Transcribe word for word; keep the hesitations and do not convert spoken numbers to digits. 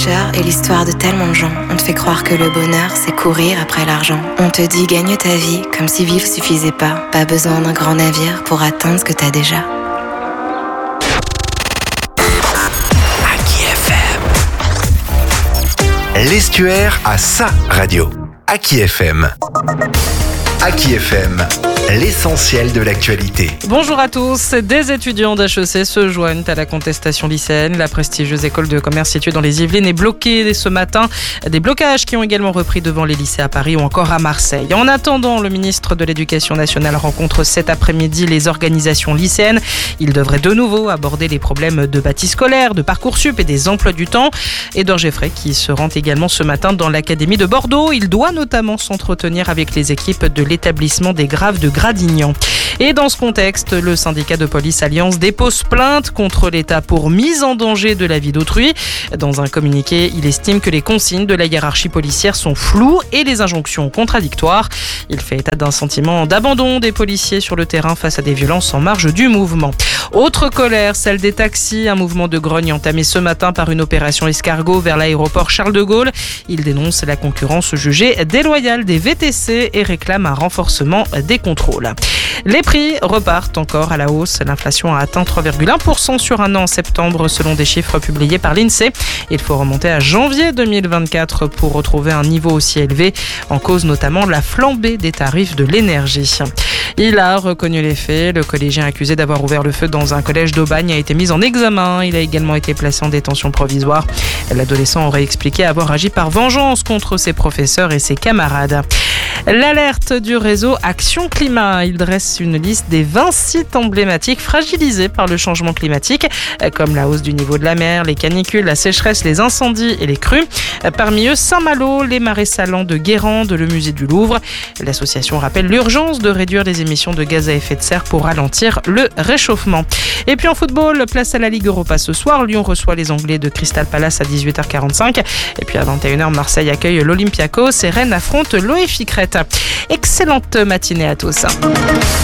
est l'histoire de tellement de gens. On te fait croire que le bonheur, c'est courir après l'argent. On te dit gagne ta vie, comme si vivre suffisait pas. Pas besoin d'un grand navire pour atteindre ce que t'as déjà. Aki F M. L'estuaire a sa radio. Aki F M. Aki F M, l'essentiel de l'actualité. Bonjour à tous. Des étudiants d'H E C se joignent à la contestation lycéenne. La prestigieuse école de commerce située dans les Yvelines est bloquée ce matin. Des blocages qui ont également repris devant les lycées à Paris ou encore à Marseille. En attendant, le ministre de l'Éducation nationale rencontre cet après-midi les organisations lycéennes. Il devrait de nouveau aborder les problèmes de bâti scolaire, de Parcoursup et des emplois du temps. Édouard Geffray qui se rend également ce matin dans l'académie de Bordeaux. Il doit notamment s'entretenir avec les équipes de l'établissement des Graves de Gradignan. Et dans ce contexte, le syndicat de police Alliance dépose plainte contre l'État pour mise en danger de la vie d'autrui. Dans un communiqué, il estime que les consignes de la hiérarchie policière sont floues et les injonctions contradictoires. Il fait état d'un sentiment d'abandon des policiers sur le terrain face à des violences en marge du mouvement. Autre colère, celle des taxis. Un mouvement de grogne entamé ce matin par une opération escargot vers l'aéroport Charles de Gaulle. Il dénonce la concurrence jugée déloyale des V T C et réclame un renforcement des contrôles. Les prix repartent encore à la hausse. L'inflation a atteint trois virgule un pour cent sur un an en septembre selon des chiffres publiés par l'INSEE. Il faut remonter à janvier deux mille vingt-quatre pour retrouver un niveau aussi élevé, en cause notamment la flambée des tarifs de l'énergie. Il a reconnu les faits. Le collégien accusé d'avoir ouvert le feu dans un collège d'Aubagne a été mis en examen. Il a également été placé en détention provisoire. L'adolescent aurait expliqué avoir agi par vengeance contre ses professeurs et ses camarades. L'alerte du réseau Action Climat. Il dresse une liste des vingt sites emblématiques fragilisés par le changement climatique, comme la hausse du niveau de la mer, les canicules, la sécheresse, les incendies et les crues. Parmi eux, Saint-Malo, les marais salants de Guérande, le musée du Louvre. L'association rappelle l'urgence de réduire les émissions de gaz à effet de serre pour ralentir le réchauffement. Et puis en football, place à la Ligue Europa ce soir. Lyon reçoit les Anglais de Crystal Palace à dix-huit heures quarante-cinq. Et puis à vingt et une heures, Marseille accueille l'Olympiakos et Rennes affronte l'O F I Crète. Excellente matinée à tous.